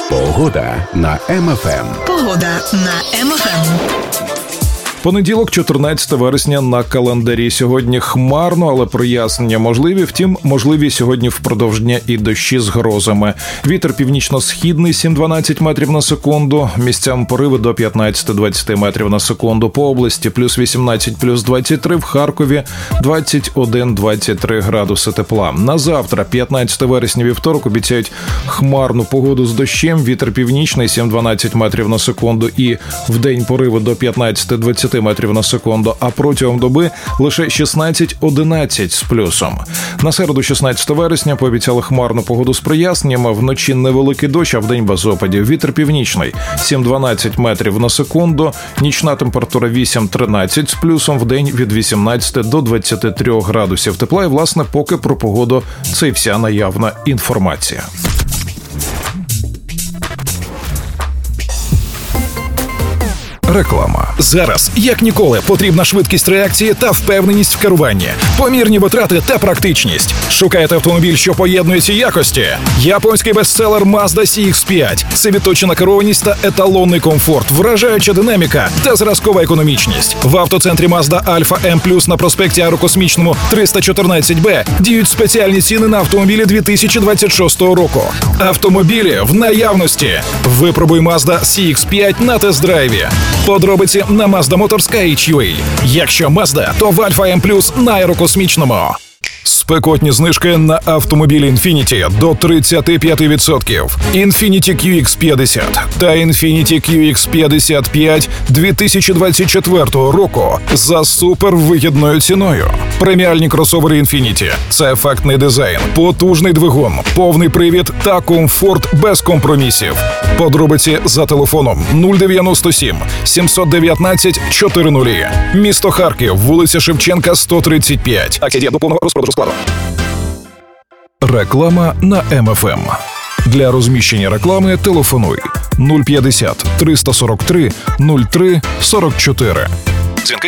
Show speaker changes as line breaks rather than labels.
Погода на МФМ.
Погода на МФМ.
Понеділок, 14 вересня на календарі. Сьогодні хмарно, але прояснення можливі. Втім, можливі сьогодні впродовж дня і дощі з грозами. Вітер північно-східний 7-12 метрів на секунду. Місцями пориви до 15-20 метрів на секунду. По області плюс 18, плюс 23. В Харкові 21-23 градуси тепла. На завтра, 15 вересня, вівторок, обіцяють хмарну погоду з дощем. Вітер північний 7-12 метрів на секунду. І вдень пориви до 15-20 метрів на секунду, а протягом доби лише 16-11 з плюсом. На середу, 16 вересня, пообіцяли хмарну погоду з проясненнями. Вночі невеликий дощ, а вдень без опадів. Вітер північний 7-12 метрів на секунду. Нічна температура 8-13 з плюсом. Вдень від 18 до 23 градусів тепла. І, власне, поки про погоду це і вся наявна інформація.
Реклама. Зараз, як ніколи, потрібна швидкість реакції та впевненість в керуванні, помірні витрати та практичність. Шукаєте автомобіль, що поєднує ці якості? Японський бестселер Mazda CX-5. Це відточена керованість та еталонний комфорт, вражаюча динаміка та зразкова економічність. В автоцентрі Mazda Alfa M+, на проспекті Аерокосмічному 314Б діють спеціальні ціни на автомобілі 2026 року. Автомобілі в наявності. Випробуй Mazda CX-5 на тест-драйві. Подробиці на MazdaMotors.ua. Якщо Mazda, то в Alfa M+, на Аерокосмічному. Спекотні знижки на автомобілі Infiniti до 35%. Infiniti QX50 та Infiniti QX55 2024 року за супервигідною ціною. Преміальні кросовери Infiniti – це ефектний дизайн, потужний двигун, повний привід та комфорт без компромісів. Подробиці за телефоном 097 719 400. Місто Харків, вулиця Шевченка, 135. Акція діє до повного розпродажу складу. Реклама на МФМ. Для розміщення реклами телефонуй 050 343 03 44.